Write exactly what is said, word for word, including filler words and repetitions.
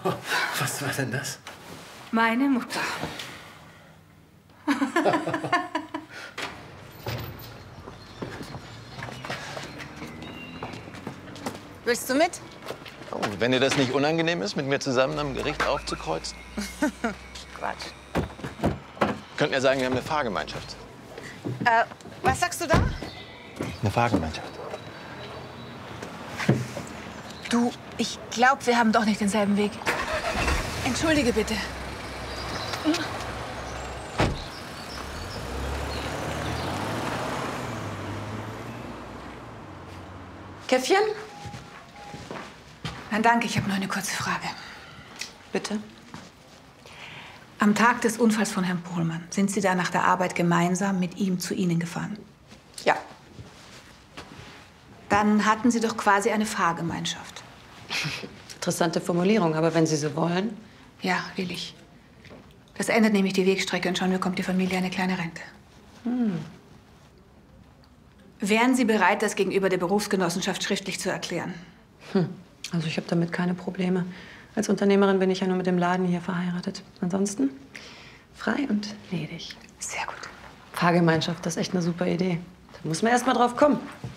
Was war denn das? Meine Mutter. Willst du mit? Oh, wenn dir das nicht unangenehm ist, mit mir zusammen am Gericht aufzukreuzen. Quatsch. Könnten ja sagen, wir haben eine Fahrgemeinschaft. Äh, was sagst du da? Eine Fahrgemeinschaft. Du, ich glaube, wir haben doch nicht denselben Weg. Entschuldige bitte. Hm? Käffchen? Nein, danke, ich habe nur eine kurze Frage. Bitte. Am Tag des Unfalls von Herrn Pohlmann sind Sie da nach der Arbeit gemeinsam mit ihm zu Ihnen gefahren? Ja. Dann hatten Sie doch quasi eine Fahrgemeinschaft. Interessante Formulierung, aber wenn Sie so wollen. Ja, will ich. Das ändert nämlich die Wegstrecke und schon bekommt die Familie eine kleine Rente. Hm. Wären Sie bereit, das gegenüber der Berufsgenossenschaft schriftlich zu erklären? Hm. Also ich habe damit keine Probleme. Als Unternehmerin bin ich ja nur mit dem Laden hier verheiratet. Ansonsten frei und ledig. Sehr gut. Fahrgemeinschaft, das ist echt eine super Idee. Da muss man erst mal drauf kommen.